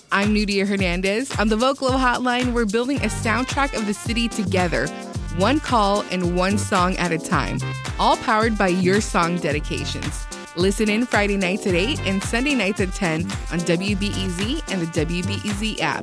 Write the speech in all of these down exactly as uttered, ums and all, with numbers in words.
I'm Nudia Hernandez. On the Vocalo Hotline, we're building a soundtrack of the city together, one call and one song at a time, all powered by your song dedications. Listen in Friday nights at eight and Sunday nights at ten on W B E Z and the W B E Z app.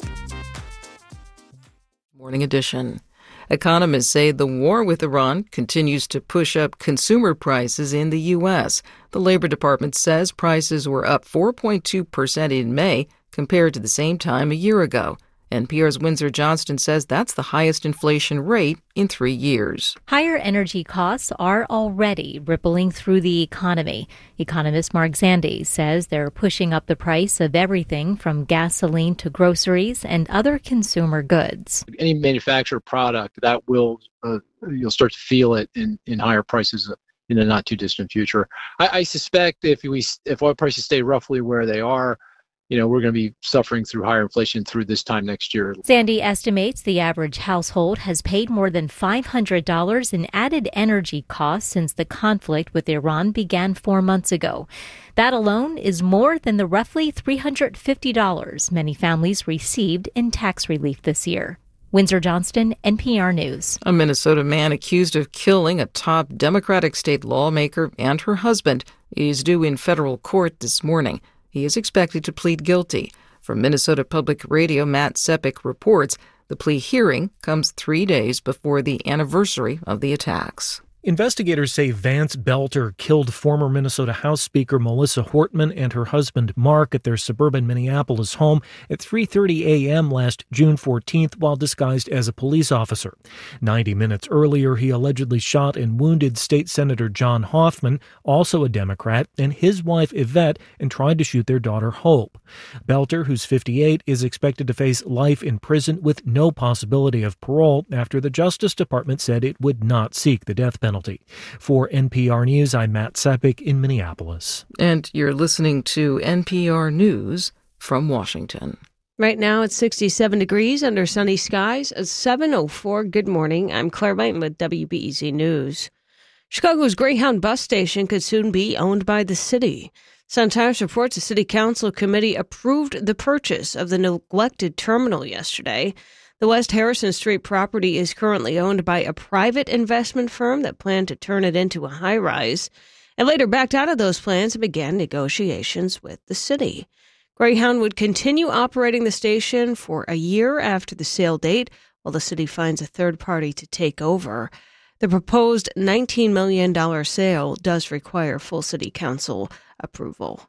Morning edition. Economists say the war with Iran continues to push up consumer prices in the U S. The Labor Department says prices were up four point two percent in May compared to the same time a year ago. N P R's Windsor Johnston says that's the highest inflation rate in three years. Higher energy costs are already rippling through the economy. Economist Mark Zandi says they're pushing up the price of everything from gasoline to groceries and other consumer goods. Any manufactured product, that will uh, you'll start to feel it in, in higher prices in the not too distant future. I, I suspect if we if oil prices stay roughly where they are, you know, we're going to be suffering through higher inflation through this time next year. Sandy estimates the average household has paid more than five hundred dollars in added energy costs since the conflict with Iran began four months ago. That alone is more than the roughly three hundred fifty dollars many families received in tax relief this year. Windsor Johnston, N P R News. A Minnesota man accused of killing a top Democratic state lawmaker and her husband is due in federal court this morning. He is expected to plead guilty. From Minnesota Public Radio, Matt Sepik reports the plea hearing comes three days before the anniversary of the attacks. Investigators say Vance Belter killed former Minnesota House Speaker Melissa Hortman and her husband Mark at their suburban Minneapolis home at three thirty a.m. last June fourteenth while disguised as a police officer. Ninety minutes earlier, he allegedly shot and wounded State Senator John Hoffman, also a Democrat, and his wife Yvette, and tried to shoot their daughter Hope. Belter, who's fifty-eight, is expected to face life in prison with no possibility of parole after the Justice Department said it would not seek the death penalty. For N P R News, I'm Matt Sepik in Minneapolis. And you're listening to N P R News from Washington. Right now it's sixty-seven degrees under sunny skies at seven oh four. Good morning. I'm Claire Leighton with W B E Z News. Chicago's Greyhound bus station could soon be owned by the city. Sun-Times reports a city council committee approved the purchase of the neglected terminal yesterday. The West Harrison Street property is currently owned by a private investment firm that planned to turn it into a high-rise and later backed out of those plans and began negotiations with the city. Greyhound would continue operating the station for a year after the sale date while the city finds a third party to take over. The proposed nineteen million dollars sale does require full city council approval.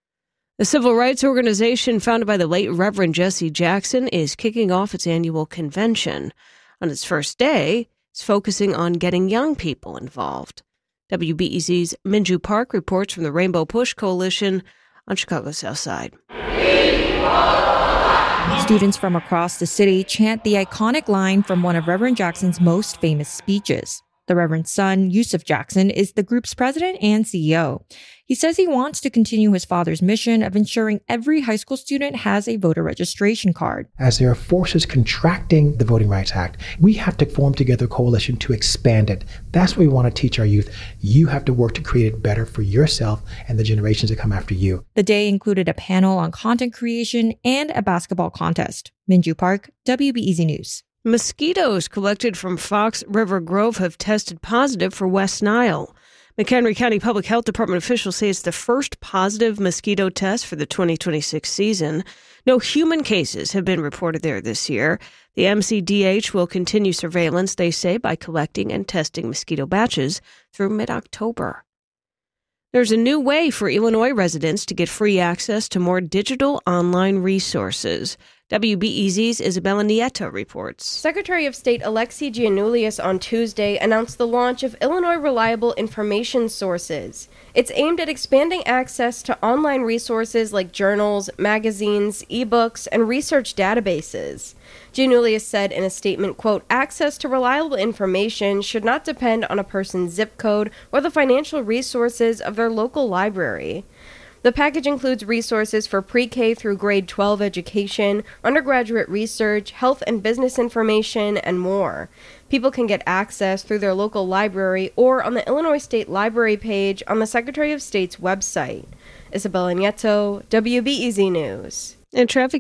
The civil rights organization founded by the late Reverend Jesse Jackson is kicking off its annual convention. On its first day, it's focusing on getting young people involved. W B E Z's Minju Park reports from the Rainbow Push Coalition on Chicago's South Side. Students from across the city chant the iconic line from one of Reverend Jackson's most famous speeches. The Reverend's son, Yusuf Jackson, is the group's president and C E O. He says he wants to continue his father's mission of ensuring every high school student has a voter registration card. As there are forces contracting the Voting Rights Act, we have to form together a coalition to expand it. That's what we want to teach our youth. You have to work to create it better for yourself and the generations that come after you. The day included a panel on content creation and a basketball contest. Minju Park, W B E Z News. Mosquitoes collected from Fox River Grove have tested positive for West Nile. McHenry County Public Health Department officials say it's the first positive mosquito test for the twenty twenty-six season. No human cases have been reported there this year. The M C D H will continue surveillance, they say, by collecting and testing mosquito batches through mid-October. There's a new way for Illinois residents to get free access to more digital online resources. W B E Z's Isabella Nieto reports. Secretary of State Alexi Giannoulias on Tuesday announced the launch of Illinois Reliable Information Sources. It's aimed at expanding access to online resources like journals, magazines, ebooks, and research databases. Giannoulias said in a statement, quote, "Access to reliable information should not depend on a person's zip code or the financial resources of their local library." The package includes resources for pre-K through grade twelve education, undergraduate research, health and business information, and more. People can get access through their local library or on the Illinois State Library page on the Secretary of State's website. Isabella Nieto, W B E Z News. And traffic